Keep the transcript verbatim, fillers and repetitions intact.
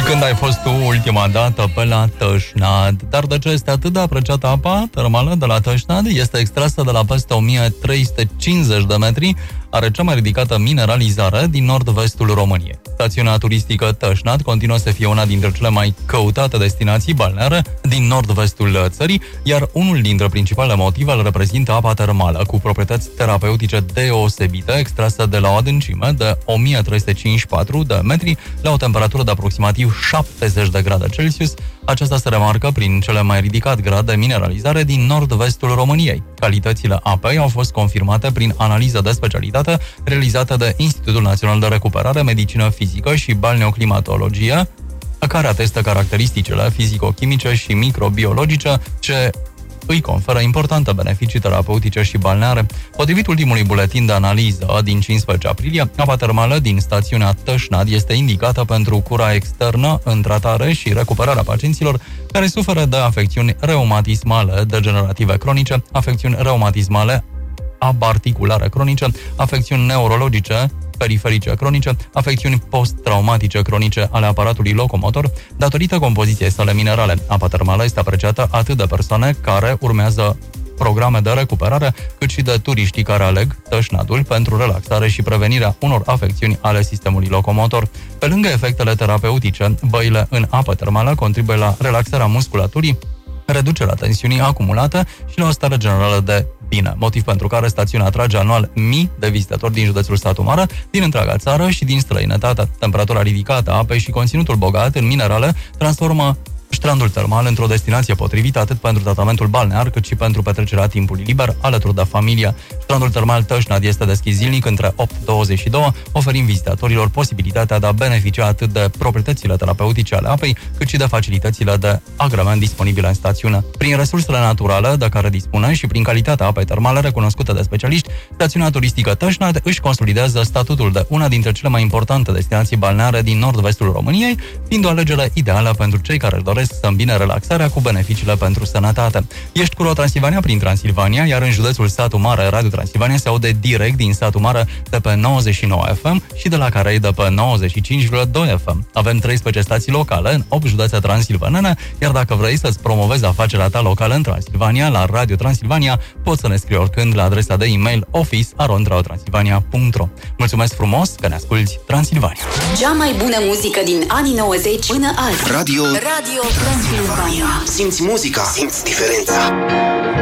Când ai fost tu ultima dată pe la Tășnad? Dar de ce este atât de apreciată apa termală de la Tășnad? Este extrasă de la peste o mie trei sute cincizeci de metri, are cea mai ridicată mineralizare din nord-vestul României. Stațiunea turistică Tășnad continuă să fie una dintre cele mai căutate destinații balneare din nord-vestul țării, iar unul dintre principalele motive îl reprezintă apa termală, cu proprietăți terapeutice deosebite, extrasă de la o adâncime de o mie trei sute cincizeci și patru de metri la o temperatură de aproximativ șaptezeci de grade Celsius. Aceasta se remarcă prin cele mai ridicat grad de mineralizare din nord-vestul României. Calitățile apei au fost confirmate prin analiză de specialitate realizată de Institutul Național de Recuperare, Medicină Fizică și Balneoclimatologie, care atestă caracteristicile fizico-chimice și microbiologice ce îi conferă importante beneficii terapeutice și balneare. Potrivit ultimului buletin de analiză din cincisprezece aprilie, apa termală din stațiunea Tășnad este indicată pentru cura externă în tratare și recuperarea pacienților care suferă de afecțiuni reumatismale degenerative cronice, afecțiuni reumatismale abarticulare cronice, afecțiuni neurologice periferice cronice, afecțiuni post-traumatice cronice ale aparatului locomotor, datorită compoziției sale minerale. Apa termală este apreciată atât de persoane care urmează programe de recuperare, cât și de turiștii care aleg Tășnadul pentru relaxare și prevenirea unor afecțiuni ale sistemului locomotor. Pe lângă efectele terapeutice, băile în apă termală contribuie la relaxarea musculaturii, reducerea tensiunii acumulate și la o stare generală de bine, motiv pentru care stațiunea atrage anual mii de vizitatori din județul Satu Mare, din întreaga țară și din străinătate. Temperatura ridicată a apei și conținutul bogat în minerale transformă strandul termal într-o destinație potrivită atât pentru tratamentul balnear, cât și pentru petrecerea timpului liber alături de familie. Strandul termal Tășnad este deschis zilnic între opt și douăzeci și doi, oferind vizitatorilor posibilitatea de a beneficia atât de proprietățile terapeutice ale apei, cât și de facilitățile de agrement disponibile în stațiune. Prin resursele naturale de care dispune și prin calitatea apei termale recunoscută de specialiști, stațiunea turistică Tășnad își consolidează statutul de una dintre cele mai importante destinații balneare din nord-vestul României, fiind o alegere ideală pentru cei care își doresc să îmbine relaxarea cu beneficiile pentru sănătate. Ești cu Transilvania prin Transilvania, iar în județul Satu Mare, Radio Transilvania se aude direct din Satu Mare de pe nouăzeci și nouă F M și de la Carei de pe nouăzeci și cinci virgulă doi F M. Avem treisprezece stații locale în opt județe transilvanene, iar dacă vrei să-ți promovezi afacerea ta locală în Transilvania, la Radio Transilvania, poți să ne scrii oricând la adresa de e-mail office arond radio transilvania punct ro. Mulțumesc frumos că ne asculti, Transilvania! Cea mai bună muzică din anii nouăzeci până azi. Radio Radio Transilvania. Simți muzica, simți diferența.